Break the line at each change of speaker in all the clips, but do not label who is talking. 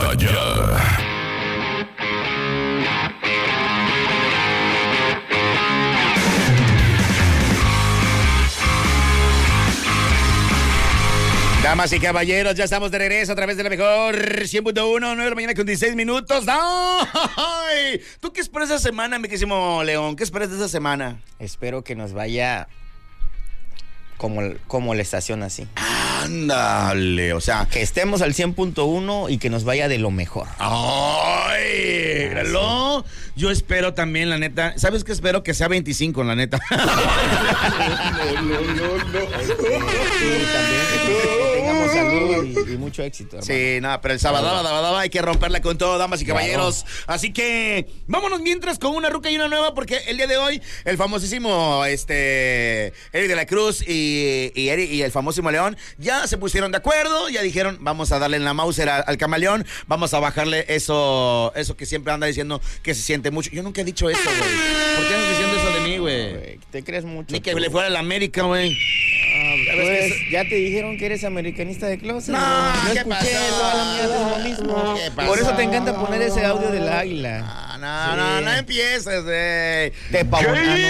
Basta ya.
Damas y caballeros, ya estamos de regreso a través de la mejor 100.1, 9 de la mañana con 16 minutos. ¡Ay! ¿Tú qué esperas esta semana, mi querísimo León? ¿Qué esperas de esta semana?
Espero que nos vaya como la estación así.
Ándale, o sea...
Que estemos al 100.1 y que nos vaya de lo mejor.
¡Ay! Míralo. Yo espero también, la neta. ¿Sabes qué espero? Que sea 25, la neta.
No. También que tengamos salud y mucho éxito, hermano.
Sí, nada, pero el sábado hay que romperla con todo, damas y caballeros. Claro. Así que vámonos mientras con una ruca y una nueva, porque el día de hoy el famosísimo Eric de la Cruz y el famosísimo León ya se pusieron de acuerdo, ya dijeron, vamos a darle en la Mauser al camaleón, vamos a bajarle eso que siempre anda diciendo que se siente mucho. Yo nunca he dicho eso, güey. ¿Por qué andas diciendo eso de mí, güey?
Te crees mucho.
Ni que le fuera a la América, güey.
Pues, ya te dijeron que eres americanista de closet.
No,
yo
¿qué
escuché
pasó?
toda la mañana es lo mismo.
¿Qué pasó?
Por eso te encanta poner ese audio del águila.
No empieces, güey.
Te pavonas.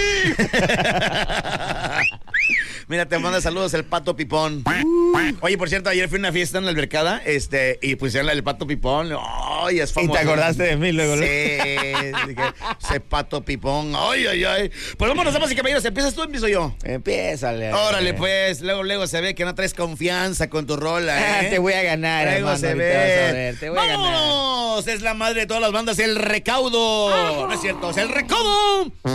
Mira, te manda saludos el Pato Pipón. Oye, por cierto, ayer fui a una fiesta en la albercada, y pusieron el Pato Pipón. Ay, es famoso.
Y te acordaste de mí luego.
Sí, dije, ese Pato Pipón. Ay. Pues vámonos, damas y caballeros. ¿Empiezas tú o empiezo yo?
Empiézale.
Órale, pues. Luego se ve que no traes confianza con tu rola,
Te voy a ganar,
luego
hermano.
se ve.
Te voy a ganar.
¡Vámonos! Es la madre de todas las bandas, El Recaudo. No es cierto, es El Recodo.